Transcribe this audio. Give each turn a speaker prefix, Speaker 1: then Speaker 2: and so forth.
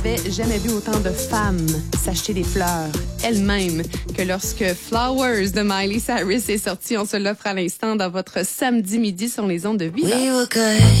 Speaker 1: J'avais jamais vu autant de femmes s'acheter des fleurs elles-mêmes que lorsque Flowers de Miley Cyrus est sorti. On se l'offre à l'instant dans votre samedi midi sur les ondes de Viva.